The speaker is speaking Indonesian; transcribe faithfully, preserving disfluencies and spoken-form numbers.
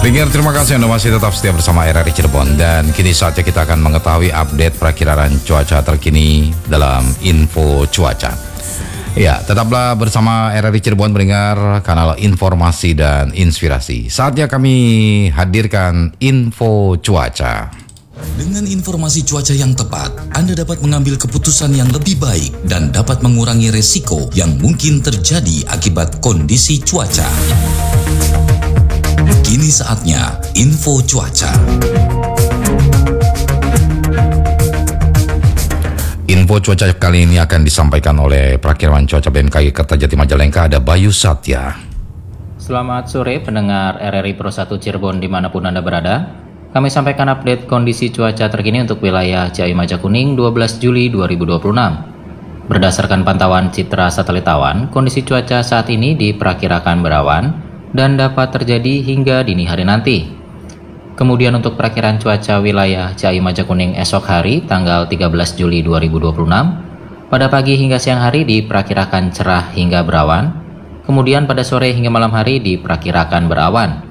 Pendengar, terima kasih Anda masih tetap setia bersama R R I Cirebon. Dan kini saatnya kita akan mengetahui update perakiraan cuaca terkini dalam info cuaca. Ya, tetaplah bersama R R I Cirebon, pendengar, kanal informasi dan inspirasi. Saatnya kami hadirkan info cuaca. Dengan informasi cuaca yang tepat, Anda dapat mengambil keputusan yang lebih baik dan dapat mengurangi resiko yang mungkin terjadi akibat kondisi cuaca. Kini saatnya info cuaca. Info cuaca kali ini akan disampaikan oleh perakiraan cuaca B M K G Kertajati Majalengka, ada Bayu Satya. Selamat sore pendengar R R I Pro satu Cirebon dimanapun Anda berada. Kami sampaikan update kondisi cuaca terkini untuk wilayah Ciawi Majakuning dua belas Juli dua ribu dua puluh enam. Berdasarkan pantauan citra satelit awan, kondisi cuaca saat ini diperkirakan berawan dan dapat terjadi hingga dini hari nanti. Kemudian untuk perakiraan cuaca wilayah Ciawi Majakuning esok hari tanggal tiga belas Juli dua ribu dua puluh enam, pada pagi hingga siang hari diperkirakan cerah hingga berawan, kemudian pada sore hingga malam hari diperkirakan berawan.